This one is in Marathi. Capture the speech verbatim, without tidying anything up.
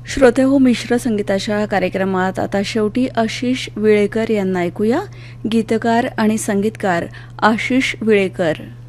श्रोते हो, मिश्र संगीताच्या कार्यक्रमात आता शेवटी आशिष विळेकर यांना ऐकूया. गीतकार आणि संगीतकार आशिष विळेकर.